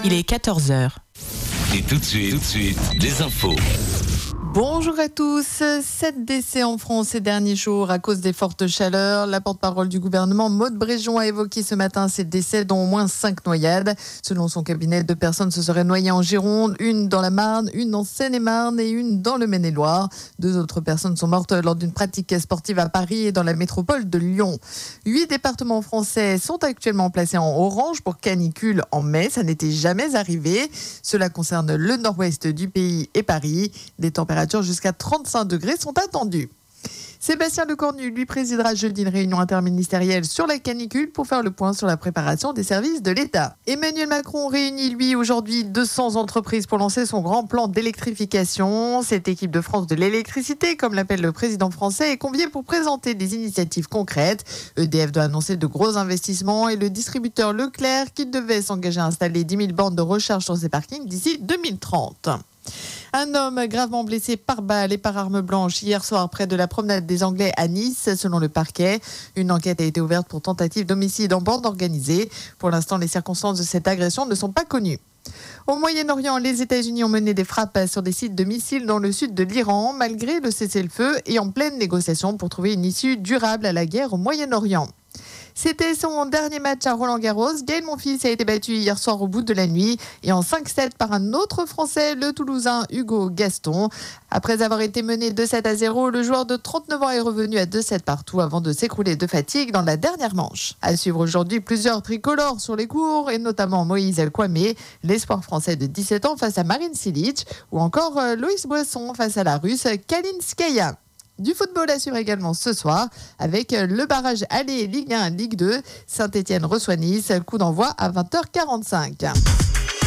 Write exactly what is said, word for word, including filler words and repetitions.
Il est quatorze heures. Et tout de suite, tout de suite, des infos. Bonjour à tous. Sept décès en France ces derniers jours à cause des fortes chaleurs. La porte-parole du gouvernement, Maud Bréjon, a évoqué ce matin ces décès, dont au moins cinq noyades. Selon son cabinet, deux personnes se seraient noyées en Gironde, une dans la Marne, une en Seine-et-Marne et une dans le Maine-et-Loire. Deux autres personnes sont mortes lors d'une pratique sportive à Paris et dans la métropole de Lyon. Huit départements français sont actuellement placés en orange pour canicule en mai. Ça n'était jamais arrivé. Cela concerne le nord-ouest du pays et Paris. Des températures jusqu'à trente-cinq degrés sont attendus. Sébastien Lecornu, lui, présidera jeudi une réunion interministérielle sur la canicule pour faire le point sur la préparation des services de l'État. Emmanuel Macron réunit, lui, aujourd'hui deux cents entreprises pour lancer son grand plan d'électrification. Cette équipe de France de l'électricité, comme l'appelle le président français, est conviée pour présenter des initiatives concrètes. E D F doit annoncer de gros investissements et le distributeur Leclerc, qui devait s'engager à installer dix mille bornes de recharge sur ses parkings d'ici deux mille trente. Un homme gravement blessé par balle et par arme blanche hier soir près de la promenade des Anglais à Nice, selon le parquet. Une enquête a été ouverte pour tentative d'homicide en bande organisée. Pour l'instant, les circonstances de cette agression ne sont pas connues. Au Moyen-Orient, les États-Unis ont mené des frappes sur des sites de missiles dans le sud de l'Iran, malgré le cessez-le-feu et en pleine négociation pour trouver une issue durable à la guerre au Moyen-Orient. C'était son dernier match à Roland-Garros. Gaël Monfils a été battu hier soir au bout de la nuit et en cinq sept par un autre Français, le Toulousain Hugo Gaston. Après avoir été mené deux sept à zéro, le joueur de trente-neuf ans est revenu à deux sept partout avant de s'écrouler de fatigue dans la dernière manche. À suivre aujourd'hui plusieurs tricolores sur les cours et notamment Moïse Kwame, l'espoir français de dix-sept ans face à Marine Cilic ou encore Loïs Boisson face à la Russe Kalinskaya. Du football à suivre également ce soir avec le barrage aller Ligue un, Ligue deux. Saint-Etienne reçoit Nice, coup d'envoi à vingt heures quarante-cinq.